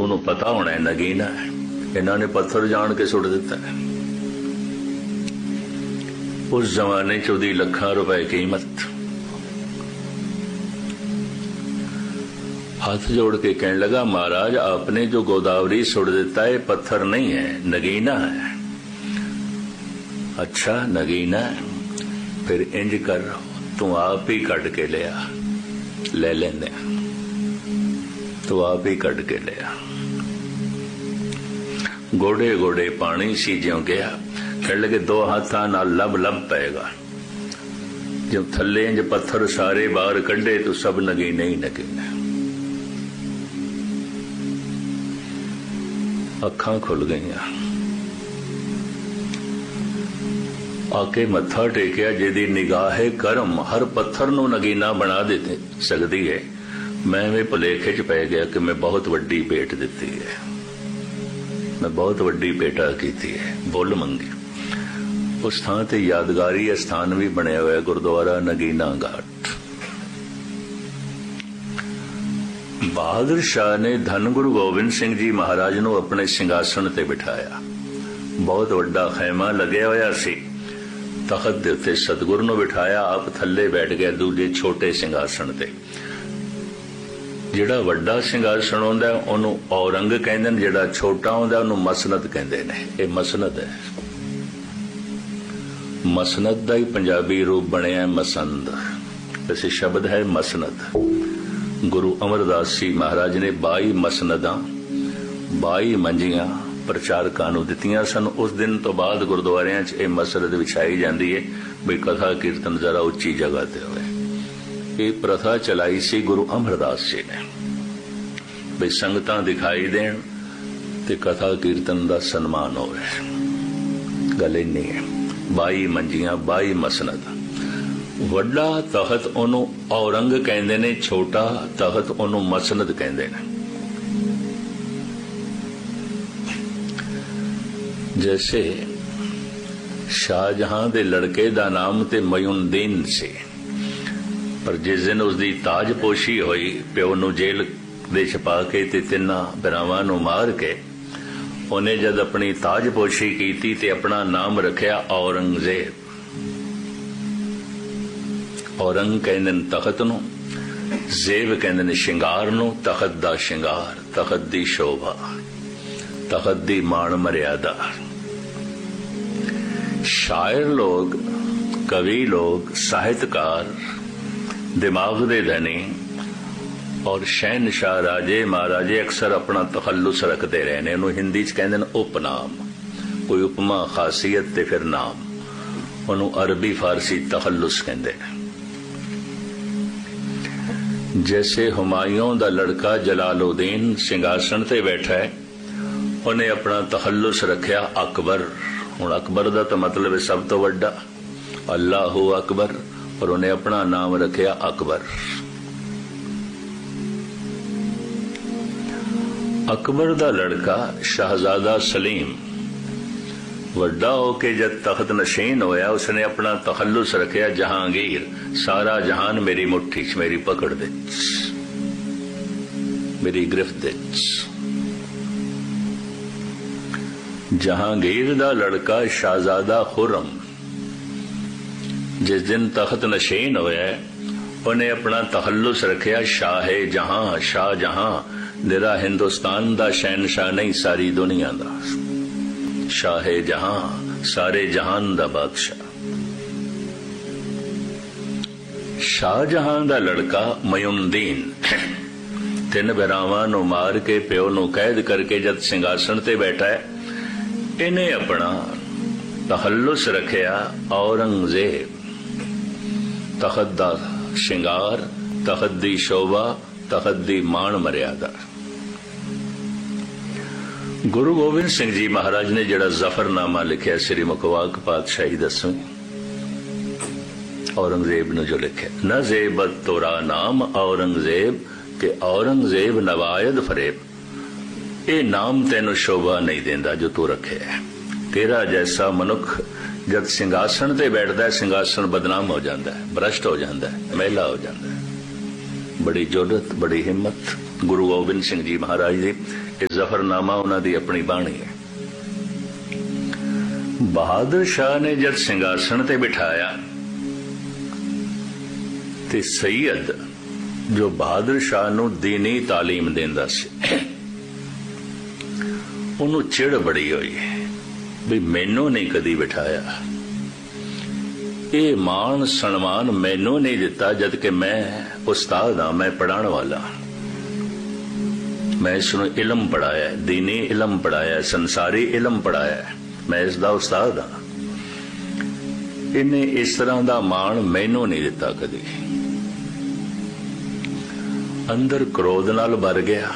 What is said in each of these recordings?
ਉਹਨੂੰ ਪਤਾ ਹੋਣਾ ਨਗੀਨਾ ਹੈ। ਇਹਨਾਂ ਨੇ ਪੱਥਰ ਜਾਣ ਕੇ ਸੁੱਟ ਦਿੱਤਾ। ਉਸ ਜ਼ਮਾਨੇ 'ਚ ਉਹਦੀ ਲੱਖਾਂ ਰੁਪਏ ਕੀਮਤ। हाथ जोड़ के कहने लगा, महाराज आपने जो गोदावरी सुट देता है पत्थर नहीं है, नगीना है। अच्छा नगीना है, फिर इंज कर तू आप ही कट के लिया। ले लेंदे तू आप ही कट के लिया। गोडे गोडे पानी सी ज्यों गया। कहने लगे दो हाथा नाल लब लब पेगा। जब थले इंज पत्थर सारे बाहर कढ़े तो सब नगीने ही नगीने। अखां खुल गई। आके मत्था टेकिया। जिहदी निगाह करम हर पत्थर नूं नगीना बना दे सकती है। मैं भी भुलेखे च पै गया कि मैं बहुत वड्डी भेट दिती है, मैं बहुत वड्डी भेटा कीती है, बुल मंगी। उस थां ते यादगारी स्थान भी बनिया हुआ गुरुद्वारा नगीना घाट। बहादुर शाह ने धन गुरु गोबिंद सिंह जी महाराज नूं अपने सिंघासन ते बिठाया। बहुत वड्डा खैमा लग्या होया सी। तखत दे उत्ते सतगुरु नूं बिठाया, आप थल्ले बैठ गए दूजे छोटे सिंघासन ते। जिहड़ा वड्डा सिंघासन हुंदा ओनूं औरंग कहंदे ने, जिहड़ा छोटा हुंदा ओनूं मसनद कहंदे ने। इह मसनद है। मसनद दा ही पंजाबी रूप बनिया मसंद। वैसे शब्द है मसनद। गुरु अमरदास जी महाराज ने 22 मसनदा 22 मंजियां प्रचारकां नूं दित्तियां सन। उस दिन तो बाद गुरुद्वारियां च यह मसनद विछाई जाती है बई कथा कीर्तन जरा उच्ची जगह ते होवे। ये प्रथा चलाई सी गुरु अमरदास जी ने बई संगतां दिखाई देण ते कथा कीर्तन दा सन्मान होवे। गल इन्नी है। 22 मंजियां 22 मसनद। वड्डा तखत ओनू औरंग कहंदे ने, छोटा तखत ओनू मसनद कहंदे ने। जैसे शाहजहां दे लड़के दा नाम ते मयूनदीन सी, पर जिस दिन उसदी ताजपोशी होई, प्यो नू जेल दे छपा के ते तिन्ना भरावां नू मार के उन्हें जद अपनी ताजपोशी कीती ते अपना नाम रखिया औरंगजेब। औरंग कहंदे ने तखत नूं, जेब कहंदे ने शिंगार नूं। तखत दा शिंगार, तखत दी शोभा, तखत दी मान मर्यादा। शायर लोग, कवि लोग, साहित्यकार, दिमाग दे धनी और शहनशाह राजे महाराजे अक्सर अपना तखल्लुस रखते रहे ने। उन्होंने हिंदी च कहंदे ने उपनाम। कोई उपमा खासियत ते फिर नाम, उन्होंने अरबी फारसी तखल्लुस कहंदे ने। जैसे हुमायूं दा लड़का जलालुद्दीन सिंघासन ते बैठा है, उन्हें अपना तखल्लुस रखिया अकबर। हुण अकबर दा तो मतलब है सब तो वड्डा, अल्लाहु अकबर, और उन्हें अपना नाम रखिया अकबर। अकबर दा लड़का शहजादा सलीम वड्डा होके जब तख्त नशीन होया, उसने अपना तखल्लुस रखिया जहांगीर। सारा जहान मेरी मुट्ठी च, मेरी पकड़ दे, मेरी गिरफ्त दे। जहांगीर दा लड़का शाहजादा खुर्रम जिस दिन तख्त नशीन होया, उन्हें अपना तखल्लुस रखिया शाह जहां। शाह जहां निरा हिंदुस्तान दा शहनशाह नहीं, सारी दुनिया दा शाह जहां, सारे जहान दा बादशाह। शाहजहां दा लड़का मयूनदीन तीन भरावां नूं मार के प्यो नूं कैद करके जद सिंघासन ते बैठा है, इन्हें अपना तखल्लुस रखिया औरंगजेब। तखत दा शिंगार, तखत दी शोभा, तखत दी मान मर्यादा। गुरु गोबिंद सिंह जी महाराज ने जड़ा जफरनामा लिखा श्री मुखवाक पातशाही 10वीं औरंगजेब ने जो लिखे, न जेबत तोरा नाम औरंगजेब के औरंगजेब नवायद फरेब। ये नाम तेन शोभा नहीं देंदा जो तू रखे है। तेरा जैसा मनुख जब सिंघासन ते बैठता है, सिंघासन बदनाम हो जाता है, भ्रष्ट हो जाता है, मैला हो जाता है। बड़ी जुर्रत, बड़ी हिम्मत गुरु गोबिंद सिंह जी महाराज जी। ਇਹ ਜ਼ਫਰਨਾਮਾ ਉਹਨਾਂ ਦੀ ਆਪਣੀ ਬਾਣੀ ਹੈ। ਬਹਾਦਰ ਸ਼ਾਹ ਨੇ ਜਦ ਸਿੰਘਾਸਣ ਤੇ ਬਿਠਾਇਆ ਤੇ ਸੈਯਦ ਜੋ ਬਹਾਦਰ ਸ਼ਾਹ ਨੂੰ ਦੀਨੀ ਤਾਲੀਮ ਦਿੰਦਾ ਸੀ, ਉਹਨੂੰ ਚਿੜ ਬੜੀ ਹੋਈ ਵੀ ਮੈਨੂੰ ਨਹੀਂ ਕਦੀ ਬਿਠਾਇਆ, ਇਹ ਮਾਣ ਸਨਮਾਨ ਮੈਨੂੰ ਨਹੀਂ ਦਿੱਤਾ, ਜਦ ਕਿ ਮੈਂ ਉਸਤਾਦ ਹਾਂ, ਮੈਂ ਪੜਾਉਣ ਵਾਲਾ, ਮੈਂ ਇਸ ਨੂੰ ਇਲਮ ਪੜਾਇਆ, ਦੀਨੀ ਇਲਮ ਪੜਾਇਆ, ਸੰਸਾਰੀ ਇਲਮ ਪੜਾਇਆ, ਮੈਂ ਇਸ ਦਾ ਉਸਤਾਦ ਹਾਂ। ਇਹਨੇ ਇਸ ਤਰ੍ਹਾਂ ਦਾ ਮਾਣ ਮੈਨੂੰ ਨਹੀਂ ਦਿੱਤਾ ਕਦੀ। ਅੰਦਰ ਕ੍ਰੋਧ ਨਾਲ ਭਰ ਗਿਆ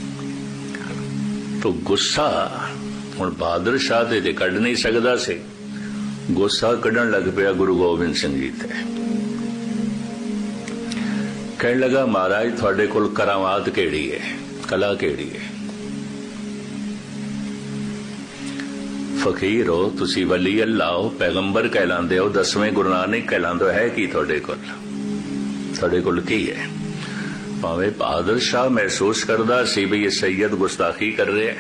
ਤੋ ਗੁੱਸਾ ਹੁਣ ਬਹਾਦਰ ਸ਼ਾਹ ਤੇ ਕੱਢ ਨਹੀਂ ਸਕਦਾ ਸੀ, ਗੁੱਸਾ ਕੱਢਣ ਲੱਗ ਪਿਆ ਗੁਰੂ ਗੋਬਿੰਦ ਸਿੰਘ ਜੀ ਤੇ। ਕਹਿਣ ਲੱਗਾ ਮਹਾਰਾਜ ਤੁਹਾਡੇ ਕੋਲ ਕਰਾਮਾਤ ਕਿਹੜੀ ਹੈ, ਕਲਾ ਕਿਹੜੀ ਹੈ? ਫਕੀਰ ਹੋ ਤੁਸੀਂ, ਵਲੀ ਅੱਲਾ ਹੋ, ਪੈਗੰਬਰ ਕਹਿਲਾਂਦੇ ਹੋ, 10ਵੇਂ ਗੁਰੂ ਨਾਨਕ ਕਹਿਲਾਂਦੇ ਹੋ, ਹੈ ਕੀ ਤੁਹਾਡੇ ਕੋਲ ਕੀ ਹੈ? ਭਾਵੇਂ ਬਹਾਦਰ ਸ਼ਾਹ ਮਹਿਸੂਸ ਕਰਦਾ ਸੀ ਵੀ ਇਹ ਸੈਯਦ ਗੁਸਤਾਖੀ ਕਰ ਰਿਹਾ,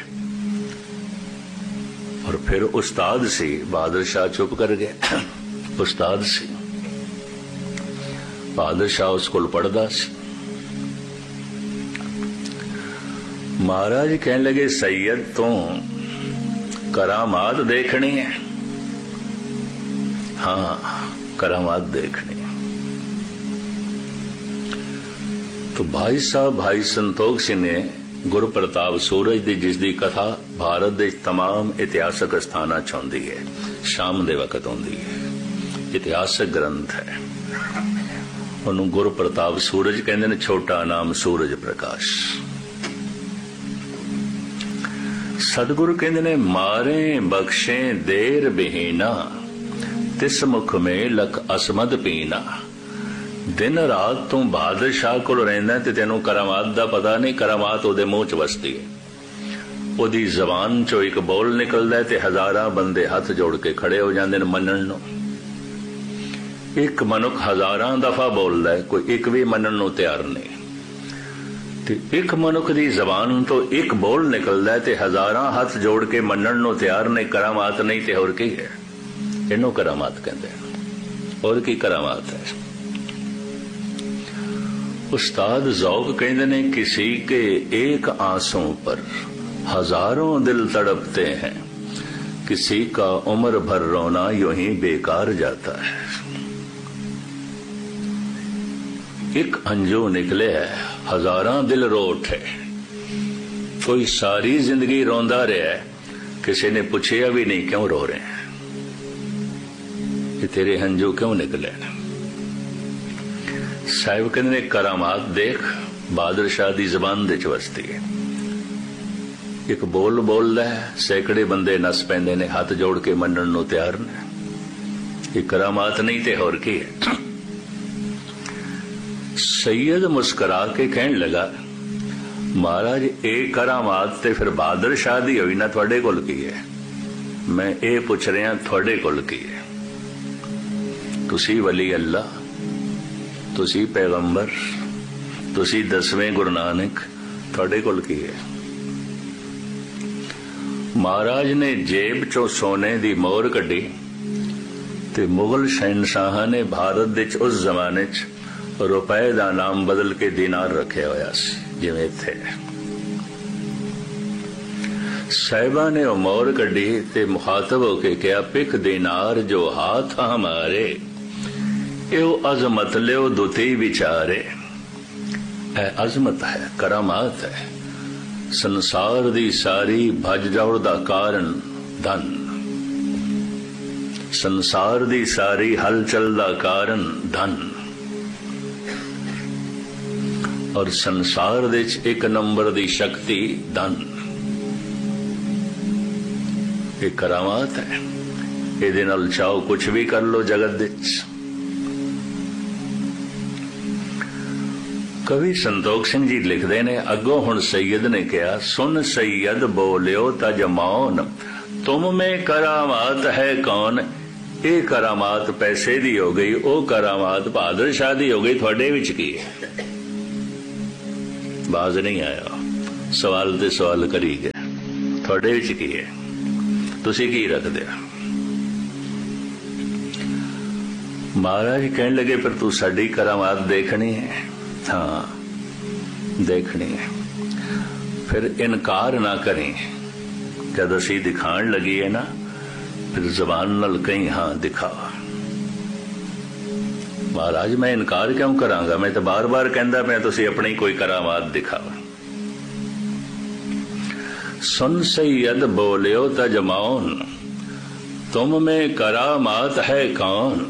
ਔਰ ਫਿਰ ਉਸਤਾਦ ਸੀ, ਬਹਾਦਰ ਸ਼ਾਹ ਚੁੱਪ ਕਰ ਗਿਆ। ਉਸਤਾਦ ਸੀ, ਬਹਾਦਰ ਸ਼ਾਹ ਉਸ ਕੋਲ ਪੜਦਾ ਸੀ। ਮਹਾਰਾਜ ਕਹਿਣ ਲੱਗੇ ਸੈਯਦ ਤੋਂ ਕਰਾਮਾਤ ਦੇਖਣੀ ਹੈ? ਹਾਂ, ਕਰਾਮਾਤ ਦੇਖਣੀ। तो भाई साहब भाई संतोख सिंह ने गुरु प्रताप सूरज दी जिसकी कथा भारत के तमाम इतिहासक स्थाना च आउंदी है, शाम के वक्त आउंदी है, इतिहासक ग्रंथ है, उन्होंने गुरु प्रताप सूरज कहते हैं, छोटा नाम सूरज प्रकाश। सतगुरु कहते हैं मारे बख्शे देर बिहीना, तिस मुख में लख असमद पीना। दिन रात तू बहादुर शाह कोल रहिंदा ते तैनूं करामात दा पता नहीं, करामात ओदे मूंह च वसदी है, ओदी जबान चों एक बोल निकलदा है ते हजारां बंदे हथ जोड़ के खड़े हो जांदे ने मनण नूं। एक मनुख हजारां दफा बोलदा है, कोई एक भी मनण नूं तैयार नहीं, ते एक मनुख दी जबान तो एक बोल निकलदा है ते हजारां हथ जोड़ के मनण नूं तैयार नहीं। करामात नहीं ते होर की है? इहनूं करामात कहंदे ने। होर की करामात है? उस्ताद ज़ौक़ कहते ने किसी के एक आंसू पर हजारों दिल तड़पते हैं, किसी का उम्र भर रोना यूं ही बेकार जाता है। एक अंजू निकले है, हजारां दिल रो उठे, कोई सारी जिंदगी रोंदा रहा है, किसी ने पूछा भी नहीं क्यों रो रहे हैं, कि तेरे हंजू क्यों निकले? साहिब कहते करामात देख, बहादुर शाह दी जबान दे च वसदी है। एक बोल बोलदा है, सैकड़े बंदे नस पैंदे ने, हाथ जोड़ के मनण नूं तैयार ने। ये करामात नहीं ते होर की है? सैयद मुस्करा के कहण लगा महाराज ये करामात ते फिर बहादुर शाह दी होई ना, तुहाडे कोल की है? मैं ये पुछ रहा तुहाडे कोल की है? तुसी वली अल्लाह, तुसी पैगंबर, तुसी 10वें गुरु नानक, तुहाडे कोल की है? महाराज ने जेब चों सोने दी मोहर कड्डी ते मुगल शहनशाह ने भारत दे उस जमाने च रुपए दा नाम बदल के दीनार रखे होया सी, जिवें इत्थे साहिबा ने वो मोहर कड्डी ते मुखातब होके कहा पिख दीनार जो हाथ हमारे, यो अजमत लियो दुती विचारे। है अजमत है, करामात है, संसार दी सारी भज दौड़ दा कारण धन, संसार दी सारी हलचल दा कारण धन, और संसार दे एक नंबर दी शक्ति धन। ये करामात है, इहदे नाल चाहो कुछ भी कर लो जगत विच। कवि संतोख सिंह जी लिखते ने अगों हुण सैयद ने कहा सुन सैयद बोलियो तज मौन, तुम में करामात है कौन? ये करामात पैसे दी हो गई, ओ करामात बहादुर शाह दी हो गई, थोड़े विच की है? बाज नहीं आया। सवाल ते सवाल करी गए, थोड़े विच की है, तुसी की रखदे हो? महाराज कहने लगे पर तू साडी करामात देखनी है? हाँ देखनी है। फिर इनकार ना करें, जब असी दिखाण लगी है ना फिर जबान नाल कहीं हाँ दिखावा। महाराज मैं इनकार क्यों करांगा, मैं तो बार बार कहंदा मैं तुसी अपनी कोई करामात दिखावा। सुन सैयद बोलियो तजमौन, तुम में करामात है कौन।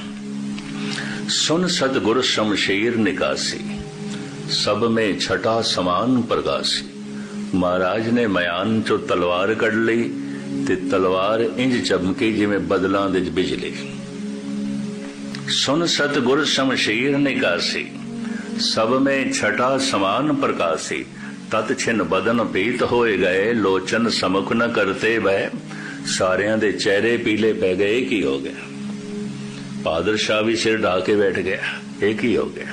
सुन सतगुर शमशीर निकासी, सब में छठा समान प्रकाशी। महाराज ने मयान चो तलवार कढ़ ली ते तलवार इंज चमकी जिवें बदलां दे बिजली। सुन सतगुर शमशीर निकासी, सब में छठा समान प्रकाशी। तत छिन बदन पीत होए गए, लोचन समुख न करते बह। सारियां दे चेहरे पीले पै गए, एक ही हो गया। बहादुर शाह भी सिर ढा के बैठ गया, एक ही हो गया।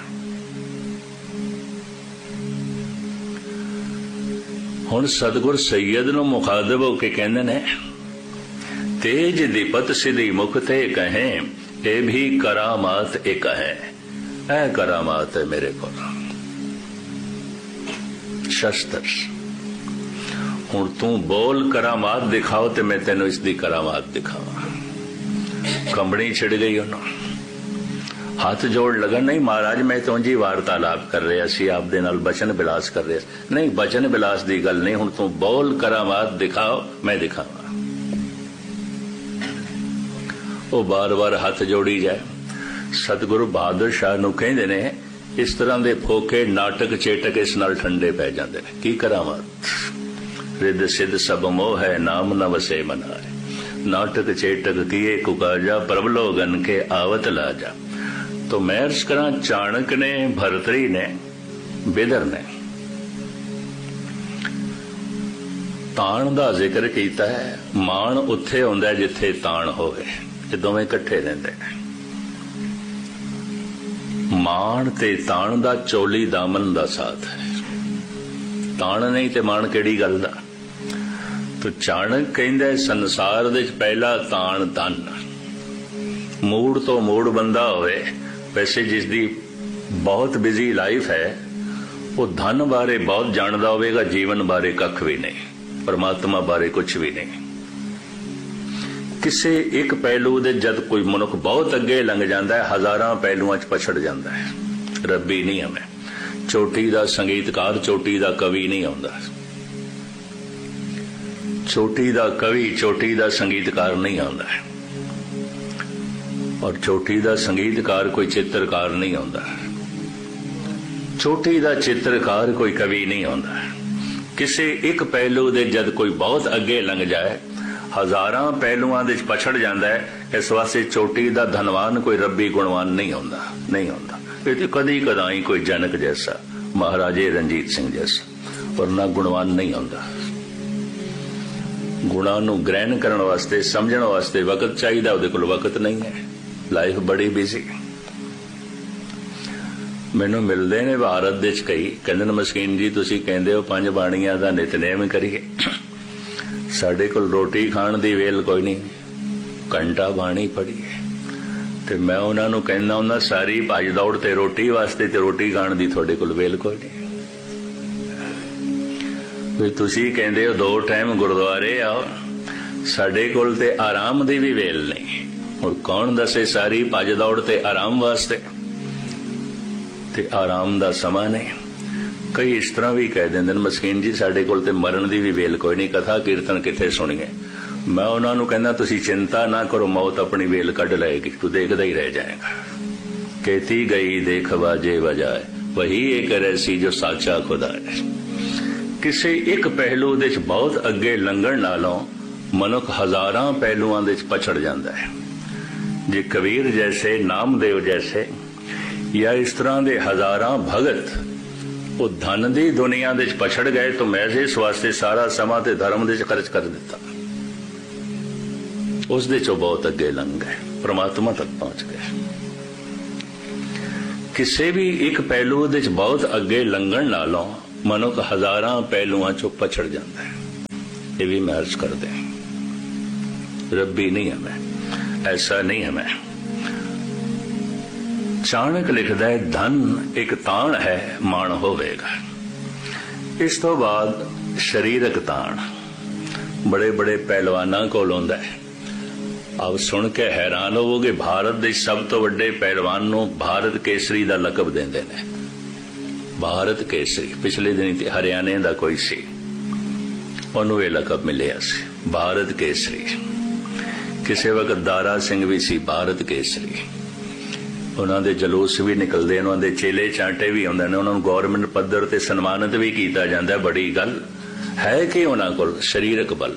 हुण सतगुर सैयद नूं मुखातिब होके कहंदे ने, तेज दीपत सिधी मुख ते कहें, ए भी करामात एक है। ऐ करामात है मेरे को शस्त्र। हुण तू बोल करामात दिखाओ ते मैं तेनों इसदी करामात दिखावा। कंबनी छिड़ गई उन्होंने, हाथ जोड़ लगा, नहीं महाराज मैं तो जी वार्तालाप कर रहा सी, आप दे नाल बचन बिलास कर रहा। नहीं बचन बिलास दी गल नहीं, हुण तू बोल करामात दिखाओ मैं दिखावा। वो बार बार हाथ जोड़ी जाए। सतगुरु बहादुर शाह नूं कहंदे ने, इस तरह दे फोके नाटक चेटक इस नाल ठंडे पै जांदे ने। की करामात रिद सिद्ध सब मोह है, नाम न वसे मनाए। नाटक चेटक किए कुकाजा, प्रभ लोगन के आवत लाजा। तो मैं अर्ज करा, चाणक ने, भरतरी ने, बिदर ने ताण दा जिक्र कीता है। माण उत्थे हुंदा जिथे ताण होवे, ये दोवें इकट्ठे रहिंदे ने। माण ते ताण दा चोली दामन दा साथ है। ताण नहीं ते माण केड़ी गल दा। तो चाणक कहंदा संसार दे पहला ताण धन। मूड तो मूड बंदा होवे, वैसे जिसदी बहुत बिजी लाइफ है वो धन बारे बहुत जानदा होवेगा, जीवन बारे कख भी नहीं, परमात्मा बारे कुछ भी नहीं। किसी एक पहलू दे जद कोई मनुख बहुत अगे लंघ जाता है, हजारां पहलुआं च पछड़ जाता है। रब्बी नहीं हमें, चोटी दा संगीतकार चोटी दा कवि नहीं आउंदा। चोटी दा कवि चोटी दा संगीतकार नहीं आउंदा है, और चोटी दा संगीतकार कोई चित्रकार नहीं आउंदा। चोटी दा चित्रकार कोई कवि नहीं आउंदा। किसी एक पहलू दे जद कोई बहुत अगे लंघ जाए, हजारां पहलुआं दे पछड़ जाता है। इस वास्ते चोटी दा धनवान कोई रब्बी गुणवान नहीं होंदा, नहीं होंदा। ये कदी कदाई कोई जनक जैसा, महाराजे रंजीत सिंह जैसा, वरना गुणवान नहीं होंदा। गुणां नूं ग्रहण करने वास्ते, समझण वास्ते वक्त चाहिए, उहदे कोल वक्त नहीं है, लाइफ बड़ी बिजी। मैनूं मिलदे ने भारत दे कई, कहंदे ने मस्कीन जी तुसीं कहंदे हो 5 बाणियां दा नितनेम करिए, साडे कोल रोटी खाण दी वेल कोई नहीं, घंटा बाणी पढ़ीए। ते मैं उन्हां नूं कहंदा हुंदा, सारी भज दौड़ ते रोटी वास्ते, ते रोटी खाण दी तुहाडे कोल वेल कोई नहीं। ਵੀ ਤੁਸੀਂ ਕਹਿੰਦੇ ਹੋ 2 ਟਾਈਮ ਗੁਰਦੁਆਰੇ ਆਓ, ਸਾਡੇ ਕੋਲ ਤੇ ਆਰਾਮ ਦੀ ਵੀ ਵੇਲ ਨਹੀਂ। ਹੁਣ ਕੌਣ ਦੱਸੇ ਸਾਰੀ ਭੱਜ ਦੌੜ ਤੇ ਆਰਾਮ ਵਾਸਤੇ, ਤੇ ਆਰਾਮ ਦਾ ਸਮਾਂ ਨਹੀਂ। ਕਈ ਇਸ ਤਰ੍ਹਾਂ ਵੀ ਕਹਿ ਦਿੰਦੇ ਨੇ, ਮਸਕੀਨ ਜੀ ਸਾਡੇ ਕੋਲ ਤੇ ਮਰਨ ਦੀ ਵੀ ਵੇਲ ਕੋਈ ਨਹੀਂ, ਕਥਾ ਕੀਰਤਨ ਕਿੱਥੇ ਸੁਣੀਏ। ਮੈਂ ਉਹਨਾਂ ਨੂੰ ਕਹਿੰਦਾ ਤੁਸੀਂ ਚਿੰਤਾ ਨਾ ਕਰੋ, ਮੌਤ ਆਪਣੀ ਵੇਲ ਕੱਢ ਲਏਗੀ, ਤੂੰ ਦੇਖਦਾ ਹੀ ਰਹਿ ਜਾਏਗਾ। कहती गई देख बाजे बजाए, वही एक रहसी जो साचा खुदा है। किसी एक पहलू दे बहुत अगे लंघण नालों मनुख हजारां पहलुआं दे पछड़ जाता है। जे कबीर जैसे, नामदेव जैसे या इस तरह के हजारां भगत वो धन की दुनिया दे पछड़ गए, तो मैं इस वास्ते सारा समा ते धर्म दे खर्च कर दिता, उस दे चो बहुत अगे लंघ गए, परमात्मा तक पहुंच गए। किसी भी एक पहलू दे बहुत अगे लंघण नालों ਮਨੁੱਖ ਹਜ਼ਾਰਾਂ ਪਹਿਲੂਆਂ ਚੋਂ ਪਛੜ ਜਾਂਦਾ ਹੈ। ਇਹ ਵੀ ਮੈਂ ਅਰਜ਼ ਕਰਦੇ ਰੱਬੀ ਨਹੀਂ ਹੈ ਮੈਂ, ਐਸਾ ਨਹੀਂ ਹੈ ਮੈਂ। ਚਾਣਕ ਲਿਖਦਾ ਹੈ ਧਨ ਇੱਕ ਤਾਣ ਹੈ ਮਾਣ ਹੋਵੇਗਾ। ਇਸ ਤੋਂ ਬਾਅਦ ਸਰੀਰਕ ਤਾਣ ਬੜੇ ਬੜੇ ਪਹਿਲਵਾਨਾਂ ਕੋਲ ਆਉਂਦਾ ਹੈ। ਆਪ ਸੁਣ ਕੇ ਹੈਰਾਨ ਹੋਵੋਗੇ, ਭਾਰਤ ਦੇ ਸਭ ਤੋਂ ਵੱਡੇ ਪਹਿਲਵਾਨ ਨੂੰ ਭਾਰਤ ਕੇਸਰੀ ਦਾ ਲਕਬ ਦਿੰਦੇ ਨੇ। ਭਾਰਤ ਕੇਸਰੀ ਪਿਛਲੇ ਦਿਨੀ ਤੇ ਹਰਿਆਣੇ ਦਾ ਕੋਈ ਸੀ, ਉਹਨੂੰ ਇਹ ਲਕਬ ਮਿਲਿਆ ਸੀ ਭਾਰਤ ਕੇਸਰੀ। ਕਿਸੇ ਵਕਤ ਦਾਰਾ ਸਿੰਘ ਵੀ ਸੀ ਭਾਰਤ ਕੇਸਰੀ। ਉਹਨਾਂ ਦੇ ਜਲੂਸ ਵੀ ਨਿਕਲਦੇ, ਉਹਨਾਂ ਦੇ ਚੇਲੇ ਚਾਂਟੇ ਵੀ ਆਉਂਦੇ ਨੇ, ਉਹਨਾਂ ਨੂੰ ਗੌਰਮੈਂਟ ਪੱਧਰ ਤੇ ਸਨਮਾਨਿਤ ਵੀ ਕੀਤਾ ਜਾਂਦਾ। ਬੜੀ ਗੱਲ ਹੈ ਕਿ ਉਹਨਾਂ ਕੋਲ ਸਰੀਰਕ ਬਲ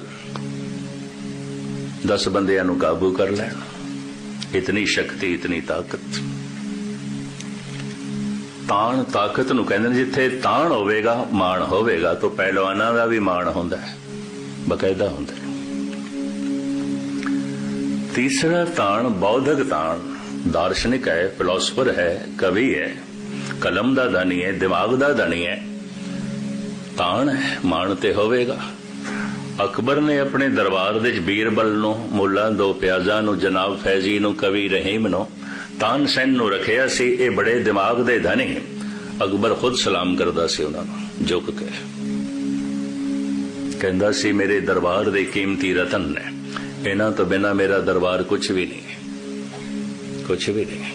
10 ਬੰਦਿਆਂ ਨੂੰ ਕਾਬੂ ਕਰ ਲੈਣ, ਇਤਨੀ ਸ਼ਕਤੀ, ਇਤਨੀ ਤਾਕਤ। ਤਾਣ ਤਾਕਤ ਨੂੰ ਕਹਿੰਦੇ ਨੇ। ਜਿੱਥੇ ਤਾਣ ਹੋਵੇਗਾ ਮਾਣ ਹੋਵੇਗਾ। ਤਾਂ ਪਹਿਲਵਾਨਾਂ ਦਾ ਵੀ ਮਾਣ ਹੁੰਦਾ ਹੈ, ਬਕਾਇਦਾ ਹੁੰਦਾ ਹੈ। ਤੀਸਰਾ ਤਾਣ ਬੌਧਿਕ ਤਾਣ। ਦਾਰਸ਼ਨਿਕ ਹੈ, ਫਿਲਾਸਫਰ ਹੈ, ਕਵੀ ਹੈ, ਕਲਮ ਦਾ ਧਨੀ ਹੈ, ਦਿਮਾਗ ਦਾ ਧਨੀ ਹੈ। ਤਾਣ ਹੈ, ਮਾਣ ਤੇ ਹੋਵੇਗਾ। ਅਕਬਰ ਨੇ ਆਪਣੇ ਦਰਬਾਰ ਦੇ ਬੀਰਬਲ ਨੂੰ, ਮੁੱਲਾ ਦੋ ਪਿਆਜ਼ਾ ਨੂੰ, ਜਨਾਬ ਫੈਜ਼ੀ ਨੂੰ, ਕਵੀ ਰਹੀਮ ਨੂੰ, ਤਾਨਸੈਨ ਨੂੰ ਰੱਖਿਆ ਸੀ। ਇਹ ਬੜੇ ਦਿਮਾਗ ਦੇ ਧਨੀ। ਅਕਬਰ ਖੁਦ ਸਲਾਮ ਕਰਦਾ ਸੀ ਉਹਨਾਂ ਨੂੰ ਝੁਕ ਕੇ, ਕਹਿੰਦਾ ਸੀ ਮੇਰੇ ਦਰਬਾਰ ਦੇ ਕੀਮਤੀ ਰਤਨ ਨੇ, ਇਹਨਾਂ ਤੋਂ ਬਿਨਾਂ ਮੇਰਾ ਦਰਬਾਰ ਕੁਝ ਵੀ ਨਹੀਂ, ਕੁਝ ਵੀ ਨਹੀਂ।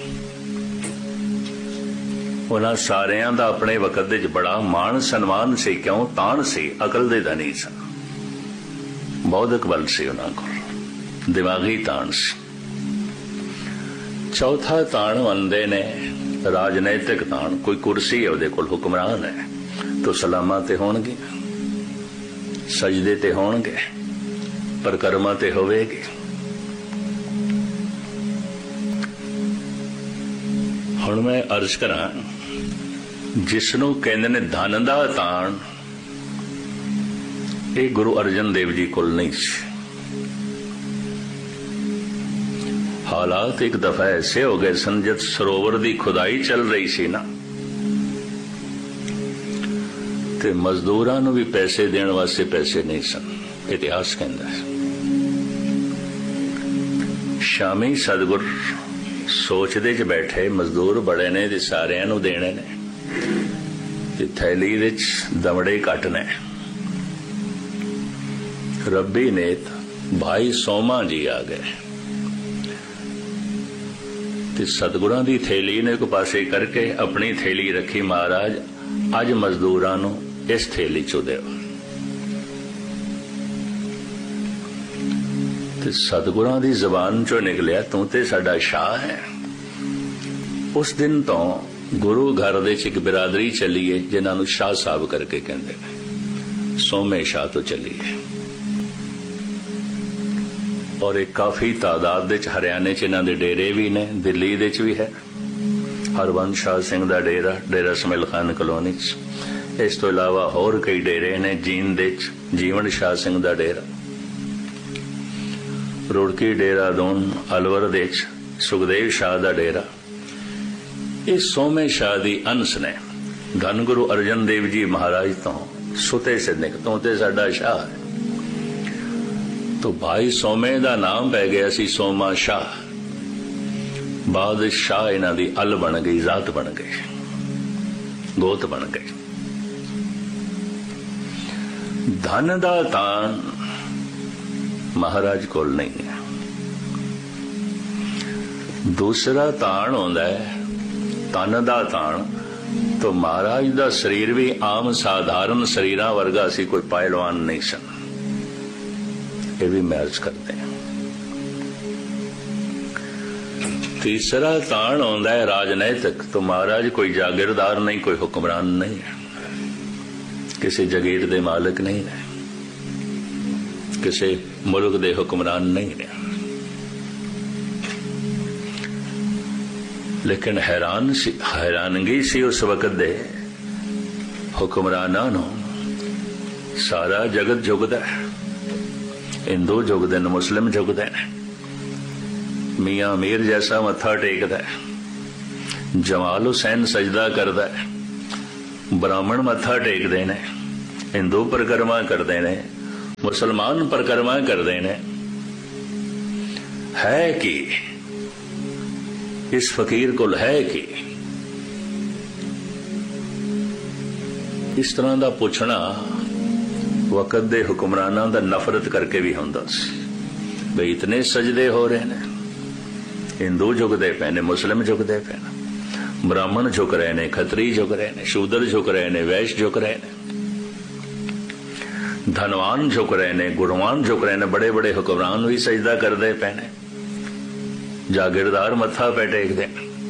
ਉਹਨਾਂ ਸਾਰਿਆਂ ਦਾ ਆਪਣੇ ਵਕਤ ਵਿੱਚ ਬੜਾ ਮਾਣ ਸਨਮਾਨ ਸੀ। ਕਿਉਂ? ਤਾਣ ਸੀ, ਅਕਲ ਦੇ ਧਨੀ ਸਨ, ਬੌਧਿਕ ਬਲ ਸੀ ਉਹਨਾਂ ਕੋਲ, ਦਿਮਾਗੀ ਤਾਣ ਸੀ। ਚੌਥਾ ਤਾਣ ਮੰਨਦੇ ਨੇ ਰਾਜਨੀਤਿਕ ਤਾਣ। ਕੋਈ ਕੁਰਸੀ ਹੈ ਉਹਦੇ ਕੋਲ, ਹੁਕਮਰਾਨ ਹੈ, ਤਾਂ ਸਲਾਮਾਂ ਤੇ ਹੋਣਗੇ, ਸਜਦੇ ਤੇ ਹੋਣਗੇ, ਪਰਕਰਮਾਂ ਤੇ ਹੋਵੇਗੀ। ਹੁਣ ਮੈਂ ਅਰਜ਼ ਕਰਾਂ, ਜਿਸ ਨੂੰ ਕਹਿੰਦੇ ਨੇ ਧਨ ਦਾ ਤਾਣ, ਇਹ ਗੁਰੂ ਅਰਜਨ ਦੇਵ ਜੀ ਕੋਲ ਨਹੀਂ ਸੀ। ਹਾਲਾਤ ਇੱਕ ਦਫਾ ਐਸੇ ਹੋ ਗਏ ਸਨ, ਜਦ ਸਰੋਵਰ ਦੀ ਖੁਦਾਈ ਚੱਲ ਰਹੀ ਸੀ ਨਾ, ਤੇ ਮਜ਼ਦੂਰਾਂ ਨੂੰ ਵੀ ਪੈਸੇ ਦੇਣ ਵਾਸਤੇ ਪੈਸੇ ਨਹੀਂ ਸਨ। ਇਤਿਹਾਸ ਕਹਿੰਦਾ ਹੈ। ਸ਼ਾਮੀ ਸਤਿਗੁਰ ਸੋਚਦੇ ਚ ਬੈਠੇ, ਮਜ਼ਦੂਰ ਬੜੇ ਨੇ ਤੇ ਸਾਰਿਆਂ ਨੂੰ ਦੇਣੇ ਨੇ, ਤੇ ਥੈਲੀ ਵਿੱਚ ਦਮੜੇ ਘੱਟ ਨੇ। ਰੱਬੀ ਨੇਤ ਭਾਈ ਸੋਮਾ ਜੀ ਆ ਗਏ ਤੇ ਸਤਿਗੁਰਾਂ ਦੀ ਥੈਲੀ ਨੂੰ ਇੱਕ ਪਾਸੇ ਕਰਕੇ ਆਪਣੀ ਥੈਲੀ ਰੱਖੀ। ਮਹਾਰਾਜ, ਅੱਜ ਮਜ਼ਦੂਰਾਂ ਨੂੰ ਇਸ ਥੈਲੀ ਚੋਂ ਦਿਓ। ਤੇ ਸਤਿਗੁਰਾਂ ਦੀ ਜ਼ਬਾਨ ਚੋਂ ਨਿਕਲਿਆ, ਤੂੰ ਤੇ ਸਾਡਾ ਸ਼ਾਹ ਹੈ। ਉਸ ਦਿਨ ਤੋਂ ਗੁਰੂ ਘਰ ਦੇ ਚ ਇੱਕ ਬਿਰਾਦਰੀ ਚੱਲੀ ਹੈ ਜਿਨ੍ਹਾਂ ਨੂੰ ਸ਼ਾਹ ਸਾਹਿਬ ਕਰਕੇ ਕਹਿੰਦੇ ਨੇ। ਸੋਮੇ ਸ਼ਾਹ ਤੋਂ ਚੱਲੀ ਹੈ, ਔਰ ਇਹ ਕਾਫੀ ਤਾਦਾਦ ਦੇ ਚ ਹਰਿਆਣੇ ਚ ਇਹਨਾਂ ਦੇ ਡੇਰੇ ਵੀ ਨੇ, ਦਿੱਲੀ ਦੇ ਚ ਵੀ ਹੈ। ਹਰਬੰਸ ਸ਼ਾਹ ਸਿੰਘ ਦਾ ਡੇਰਾ, ਡੇਰਾ ਸਮੇਲ ਖਾਨ ਕਲੋਨੀ ਚ। ਇਸ ਤੋਂ ਇਲਾਵਾ ਹੋਰ ਕਈ ਡੇਰੇ ਨੇ। ਜੀਂਦ ਦੇ ਚ ਜੀਵਨ ਸ਼ਾਹ ਸਿੰਘ ਦਾ ਡੇਰਾ, ਰੁੜਕੀ ਡੇਰਾ ਦੋਨ, ਅਲਵਰ ਦੇ ਚ ਸੁਖਦੇਵ ਸ਼ਾਹ ਦਾ ਡੇਰਾ। ਇਹ ਸੋਮੇ ਸ਼ਾਹ ਦੀ ਅੰਸ਼ ਨੇ। ਧੰਨ ਗੁਰੂ ਅਰਜਨ ਦੇਵ ਜੀ ਮਹਾਰਾਜ ਤੋਂ ਸੁਤੇ ਸਿੱਧਕ ਤੋਂ ਤੇ ਸਾਡਾ ਸ਼ਾਹ ਹੈ। तो भाई सोमे का नाम पै गया सी सोमा शाह। बाद शाह इन्हां दी अल बन गई, जात बन गई, गोत बन गई। धन दा तान महाराज कोल नहीं है। दूसरा तान होंदा है तन दा तान। तो महाराज दा शरीर भी आम साधारण शरीरां वर्गा सी, कोई पहलवान नहीं सन। ये भी मैच करते हैं। तीसरा तान होंदा है राजनैतिक। तो महाराज कोई जागीरदार नहीं, कोई हुक्मरान नहीं है, किसी जगीर दे मालिक नहीं है, किसी मुल्क दे हुक्मरान नहीं है। लेकिन हैरानगी सी उस वक्त दे हुक्मरानां नूं। सारा जगत झुकदा है, हिंदू झुकदे ने, मुस्लिम झुकदे ने, मियां मीर जैसा मत्था टेकदा है, जमाल हुसैन सजदा करदा है, ब्राह्मण मत्था टेकते ने, हिंदू परिक्रमा करते ने, मुसलमान परिक्रमा करते ने। है कि इस फकीर को है कि इस तरह का पुछना वक्त दे हुक्मरानां दा नफरत करके भी हुंदा सी। बई इतने सजदे हो रहे ने, हिंदू झुकते पे ने, मुस्लिम झुकते पे ने, ब्राह्मण झुक रहे ने, खत्री झुक रहे ने, शूद्र झुक रहे ने, वैश्य झुक रहे ने, धनवान झुक रहे ने, गुणवान झुक रहे ने, बड़े बड़े हुक्मरान भी सजदा करते पे ने, जागीरदार मत्था पे टेकदे।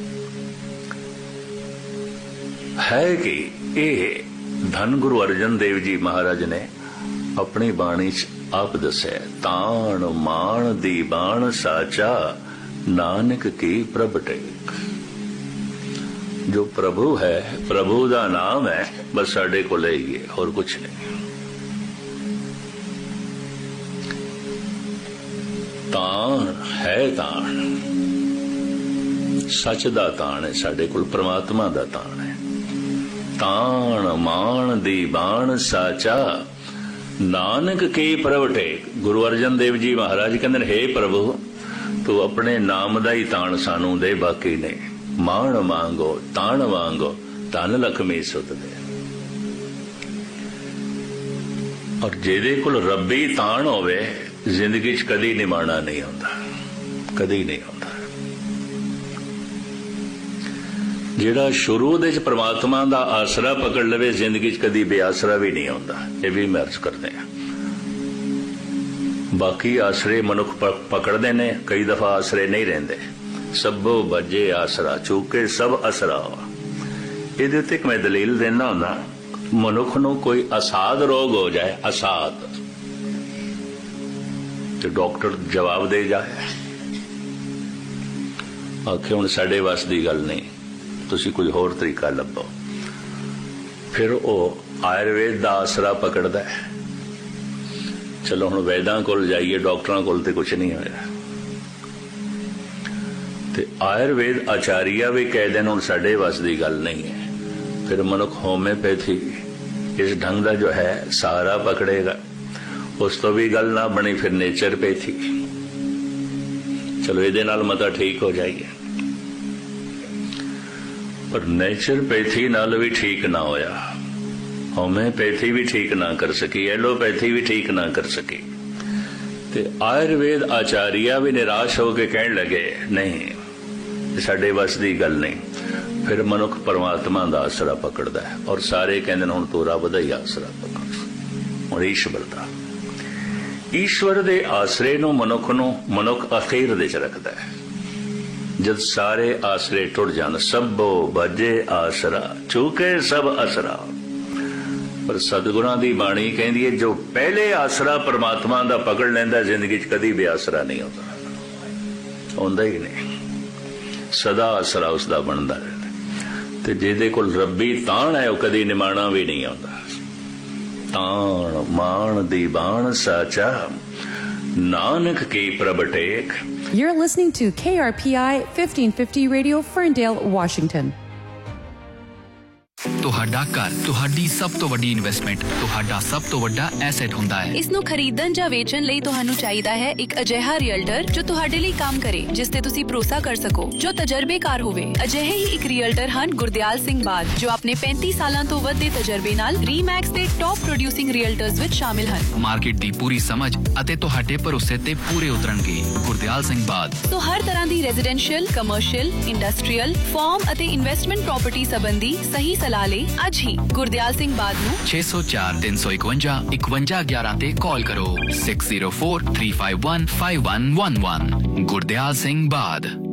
है कि ये धन गुरु अर्जन देव जी महाराज ने अपनी बाणी च आप दसे, ताण माण दी बाण साचा नानक की प्रभ टेक। जो प्रभु है, प्रभु का नाम है, बस साडे को ले ही है, और कुछ नहीं। ताण है, ताण सच दा ताण है, साडे कोल परमात्मा दा ताण है। ताण माण दी बाण साचा नानक की प्रभ टेक। गुरु अर्जन देव जी महाराज कहते हे प्रभु, तू अपने नाम दा ही ताण सानू दे, बाकी नहीं। माण मांगो ताण मांगो, धन लक्ष्मी सुत दे। और जेदे कोल रब्बी ताण होवे, जिंदगी च कदी निमाणा नहीं होता, कदी नहीं होता। जेड़ा शुरू दे परमात्मा दा आसरा पकड़ लवे, जिंदगी च कदी बेआसरा भी नहीं होता। ये भी मैं अर्ज करते हैं। बाकी आसरे मनुख पकड़ते ने, कई दफा आसरे नहीं रहते। सबो बजे आसरा चूके सब असरा। ये एक मैं दलील देना होना, मनुख नूं कोई असाध रोग हो जाए, असाध, तो डॉक्टर जवाब दे जाए, आखे हुण साडे वस दी गल नहीं, तुसी कोई होर तरीका लभो। फिर वो आयुर्वेद दा आसरा पकड़दा है। चलो हुण वैदां कोल जाइए, डॉक्टरां कोल ते कुछ नहीं होया। ते आयुर्वेद आचार्य भी कह देन हुण साडे वस दी गल नहीं है। फिर मनुख होम्योपैथी इस ढंग दा जो है सहारा पकड़ेगा, उस तो भी गल ना बनी, फिर नेचरपैथी। चलो ये नाल मता ठीक हो जाइए, पर नेचरपैथी नाल भी ठीक ना होया, होम्योपैथी भी ठीक ना कर सकी, एलोपैथी भी ठीक ना कर सकी। ते आयुर्वेद आचार्य भी निराश होकर कहने लगे नहीं साडे वस दी गल नहीं। फिर मनुख परमात्मा दा आसरा पकड़दा है, और सारे कहंदे हुण तू रब दा ही आसरा पकड़। हुण ईश्वर दा, ईश्वर दे आसरे नूं मनुख अखीर दे च रखदा है। जद सारे आसरे टुट जान, सबो बजे आसरा चूके सब असरा। पर सतगुरां दी बाणी कहंदी है, जो पहले आसरा परमात्मा दा पकड़ लैंदा, जिंदगी च कदी बेआसरा नहीं होंदा ही नहीं। सदा आसरा उसदा बनदा रहंदा। ते जिहदे कोल रब्बी ताण है, वो कदी निमाणा भी नहीं आउंदा। ताण माण दी बाण साचा नानक की प्रभ take. You're listening to KRPI 1550 Radio, Ferndale, Washington. ਤੁਹਾਡਾ ਘਰ ਤੁਹਾਡੀ ਸਭ ਤੋਂ ਵੱਡੀ ਇਨਵੈਸਟਮੈਂਟ, ਤੁਹਾਡਾ ਸਭ ਤੋਂ ਵੱਡਾ ਐਸੈਟ ਹੁੰਦਾ ਹੈ। ਇਸ ਨੂੰ ਖਰੀਦਣ ਜਾਂ ਵੇਚਣ ਲਈ ਤੁਹਾਨੂੰ ਚਾਹੀਦਾ ਹੈ ਇੱਕ ਅਜਿਹਾ ਰੀਅਲਟਰ ਜੋ ਤੁਹਾਡੇ ਲਈ ਕੰਮ ਕਰੇ, ਜਿਸ ਤੇ ਤੁਸੀਂ ਭਰੋਸਾ ਕਰ ਸਕੋ, ਜੋ ਤਜਰਬੇਕਾਰ ਹੋਵੇ। ਅਜਿਹੇ ਹੀ ਇੱਕ ਰੀਅਲਟਰ ਹਨ ਗੁਰਦਿਆਲ ਸਿੰਘ ਬਾਦ, ਜੋ ਆਪਣੇ 35 ਸਾਲਾਂ ਤੋਂ ਵੱਧ ਦੇ ਤਜਰਬੇ ਨਾਲ ਰੀਮੈਕਸ ਦੇ ਟੌਪ ਪ੍ਰੋਡਿਊਸਿੰਗ ਰੀਅਲਟਰਸ ਵਿੱਚ ਸ਼ਾਮਿਲ ਹਨ। ਮਾਰਕੀਟ ਦੀ ਪੂਰੀ ਸਮਝ ਅਤੇ ਤੁਹਾਡੇ ਭਰੋਸੇ ਤੇ ਪੂਰੇ ਉਤਰਨਗੇ। ਗੁਰਦਿਆਲ ਸਿੰਘ ਬਾਦ ਤੋਂ ਹਰ ਤਰ੍ਹਾਂ ਦੀ ਰੈਜ਼ੀਡੈਂਸ਼ੀਅਲ, ਕਮਰਸ਼ੀਅਲ, ਇੰਡਸਟਰੀਅਲ, ਫਾਰਮ ਅਤੇ ਇਨਵੈਸਟਮੈਂਟ ਪ੍ਰਾਪਰਟੀ ਸੰਬੰਧੀ ਸਹੀ ਸਲਾਹ ਲਈ ਅੱਜ ਹੀ ਗੁਰਦਿਆਲ ਸਿੰਘ ਬਾਦ ਨੂੰ 604 351 5111 ਤੇ ਕਾਲ ਕਰੋ। 6043515111 ਗੁਰਦਿਆਲ ਸਿੰਘ ਬਾਦ।